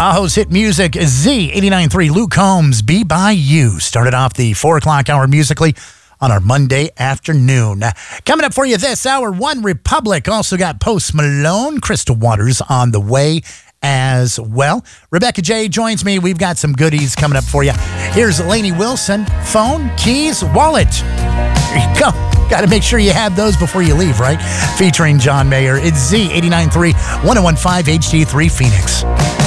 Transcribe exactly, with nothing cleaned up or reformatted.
Tahoe's hit music, Z eighty-nine point three, Luke Combs, Be By You. Started off the four o'clock hour musically on our Monday afternoon. Coming up for you this hour, One Republic. Also got Post Malone, Crystal Waters on the way as well. Rebecca J joins me. We've got some goodies coming up for you. Here's Lainey Wilson. Phone, keys, wallet. There you go. Got to make sure you have those before you leave, right? Featuring John Mayer. It's Z eighty-nine point three, one oh one point five H D three Phoenix.